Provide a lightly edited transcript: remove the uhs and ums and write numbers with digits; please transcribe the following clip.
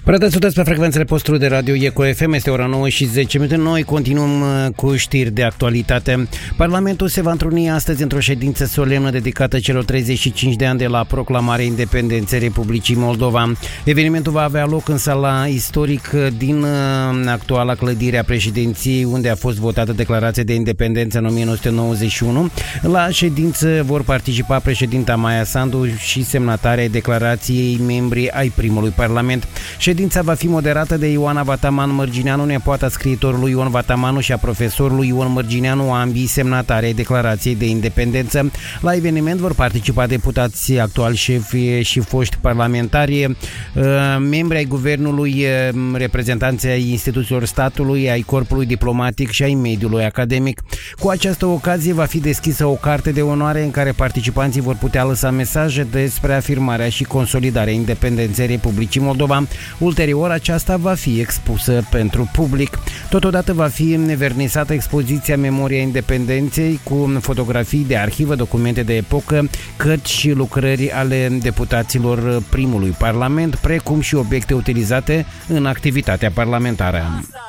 Sunteți pe frecvențele postului de radio Eco FM, este ora 9 și 10 minute. Noi continuăm cu știri de actualitate. Parlamentul se va întruni astăzi într-o ședință solemnă dedicată celor 35 de ani de la proclamarea independenței Republicii Moldova. Evenimentul va avea loc în sala istoric din actuala clădire a președinției, unde a fost votată declarația de independență în 1991. La ședință vor participa președinta Maia Sandu și semnatarii declarației, membri ai primului parlament. Ședința va fi moderată de Ioana Vataman Mărgineanu, nepoata scriitorului Ion Vatamanu și a profesorului Ion Mărgineanu, ambii semnatari ai declarației de independență. La eveniment vor participa deputați actuali, șefi și foști parlamentari, membri ai guvernului, reprezentanți ai instituțiilor statului, ai corpului diplomatic și ai mediului academic. Cu această ocazie va fi deschisă o carte de onoare în care participanții vor putea lăsa mesaje despre afirmarea și consolidarea independenței Republicii Moldova. Ulterior, aceasta va fi expusă pentru public. Totodată va fi vernisată expoziția Memoria Independenței cu fotografii de arhivă, documente de epocă, cărți și lucrări ale deputaților primului parlament, precum și obiecte utilizate în activitatea parlamentară.